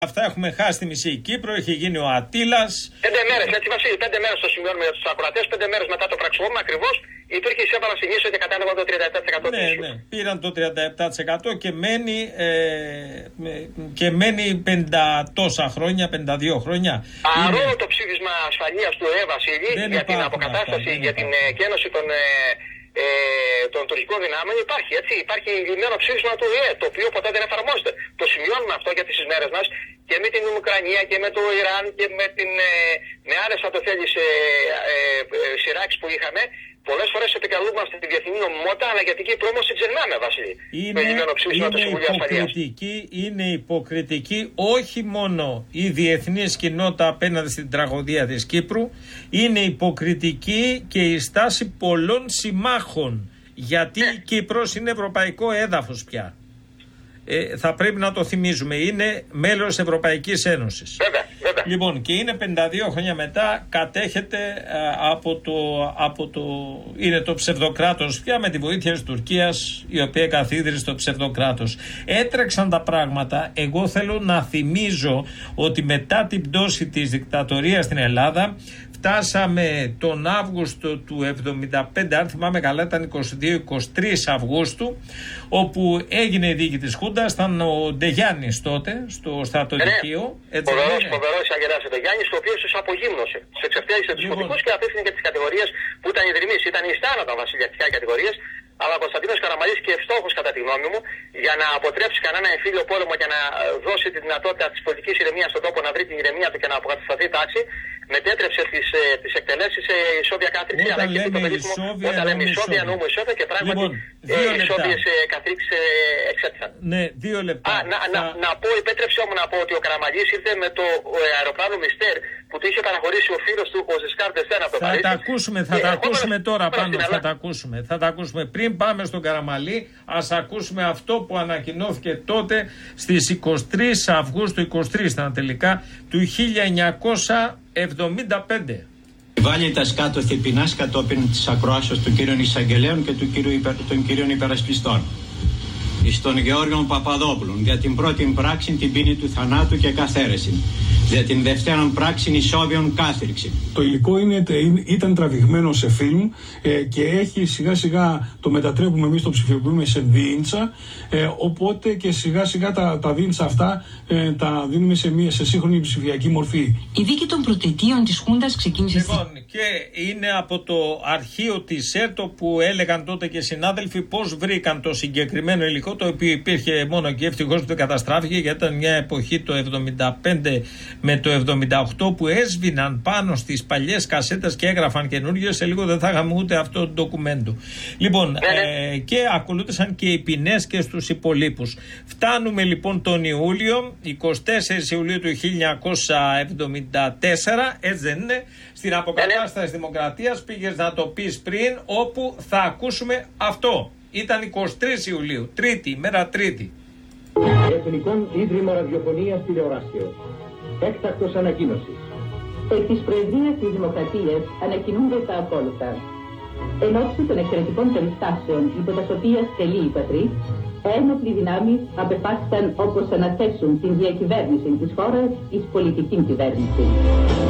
Αυτά έχουμε χάσει τη μισή Κύπρο, έχει γίνει ο Αττήλας. 5 μέρες, έτσι Βασίλη, 5 μέρες το σημειώνουμε για τους ακροατές, 5 μέρες μετά το πραξικόπημα ακριβώς, οι Τούρκοι εισέβαλαν στη Νήσο και κατάλαβαν το 37% Ναι, ναι, πήραν το 37% και μένει 50 τόσα χρόνια, 52 χρόνια. Παρόλο το ψήφισμα ασφαλείας του ΕΕ, Βασίλη, για την αποκατάσταση, για την κένωση των τουρκικών δυνάμεων υπάρχει λυμμένο ψήφισμα του ΕΕ, το οποίο ποτέ δεν εφαρμόζεται. Το σημειώνουμε αυτό γιατί στις μέρες μας και με την Ουκρανία και με το Ιράν και με άλλες αν το θέλεις σειράξεις που είχαμε, πολλές φορές επικαλούμαστε τη διεθνή νομιμότητα, αλλά γιατί εκεί όμως την ξεχνάμε, Βασίλη. Είναι υποκριτική όχι μόνο η διεθνής κοινότητα απέναντι στην τραγωδία της Κύπρου, είναι υποκριτική και η στάση πολλών συμμάχων, γιατί η Κύπρος είναι ευρωπαϊκό έδαφος πια. Θα πρέπει να το θυμίζουμε, είναι μέλος της Ευρωπαϊκής Ένωσης. Βέβαια. Λοιπόν, και είναι 52 χρόνια μετά, κατέχεται είναι το ψευδοκράτος πια, με τη βοήθεια της Τουρκίας, η οποία καθίδρυσε το ψευδοκράτος. Έτρεξαν τα πράγματα. Εγώ θέλω να θυμίζω ότι μετά την πτώση της δικτατορίας στην Ελλάδα, φτάσαμε τον Αύγουστο του 1975, αν θυμάμαι καλά ήταν 22-23 Αυγούστου, όπου έγινε η δίκη της Χούντας, ήταν ο Ντεγιάννης τότε, στο στρατοδικείο. Φοβερός αγελάς ο Ντεγιάννης, ο οποίος τους απογύμνωσε. Τους εξευτέλισε τους πολιτικούς και απέφυγε και τις κατηγορίες που ήταν ιδρυμείς. Ήταν οι στάνατα βασιλιαστικά κατηγορίες, αλλά ο Κωνσταντίνος Καραμαλής και ευστόχος κατά τη γνώμη μου, για να αποτρέψει κανένα εμφύλιο πόλεμο και να δώσει τη δυνατότητα της πολιτικής ηρεμίας στον τόπο, να βρει την ηρεμία του και να αποκατασταθεί η τάξη, μετέτρεψε τις εκτελέσεις σε ισόβια κάθριξη. Όταν λέμε ισόβια νόμου ισόβια και πράγματι ισόβιες καθρίξεις εξέτησαν. Ναι, 2 λεπτά. Να πω, επέτρεψε μου να πω ότι ο Καραμαλής ήρθε με το αεροπλάνο Μιστέρ που του είχε παραχωρήσει ο φίλος του, ο Ζεσκάρ Ντεστέν από το Παρίσι. Θα τα ακούσουμε τώρα πάνω, θα τα ακούσουμε. Πριν πάμε στον Καραμαλή, ας ακούσουμε αυτό που ανακοινώθηκε τότε στις 23 Αυγούστου, 23 ήταν τελικά, του 1975. Βάλει τα σκάτω θεπινάς κατόπιν της ακροάσεως των κύριων εισαγγελέων και των κύριων υπερασπιστών. Εις τον Γεώργιον Παπαδόπουλον, για την πρώτη πράξη την ποινή του θανάτου και καθαίρεση. Για την δεύτερη πράξη ισόβιον κάθριξη. Το υλικό ήταν τραβηγμένο σε φιλμ και έχει σιγά σιγά το μετατρέπουμε εμείς, το ψηφιοποιούμε σε δίντσα, οπότε και σιγά σιγά τα δίντσα αυτά τα δίνουμε σε σύγχρονη ψηφιακή μορφή. Η δίκη των πρωτοετίων της Χούντας ξεκίνησε. Λοιπόν, και είναι από το αρχείο της ΕΡΤΟ που έλεγαν τότε και συνάδελφοι πώς βρήκαν το συγκεκριμένο υλικό, το οποίο υπήρχε μόνο και ευτυχώς δεν καταστράφηκε, γιατί ήταν μια εποχή το 75 με το 78 που έσβηναν πάνω στις παλιές κασέτες και έγραφαν καινούργιες. Σε λίγο δεν θα είχαμε ούτε αυτό το ντοκουμέντο. Λοιπόν, και ακολούθησαν και οι ποινές και στους υπολείπους. Φτάνουμε λοιπόν τον Ιούλιο, 24 Ιουλίου του 1974, έτσι δεν είναι, στην αποκατάσταση της δημοκρατίας. Πήγες να το πεις πριν, όπου θα ακούσουμε αυτό. Ήταν 23 Ιουλίου, Τρίτη, μέρα Τρίτη. Εθνικών Ίδρυμο Ραδιοφωνίας Τηλεοράσεως. Έκτακτος ανακοίνωσης. Εκ της Προεδρίας της Δημοκρατίας ανακοινούνται τα ακόλουθα. Εν ώψη των εξαιρετικών περιστάσεων υπό τα οποίας τελεί η πατρί, ένοπλοι δυνάμεις απεφάσισαν όπως αναθέσουν την διακυβέρνηση της χώρας εις πολιτική κυβέρνηση.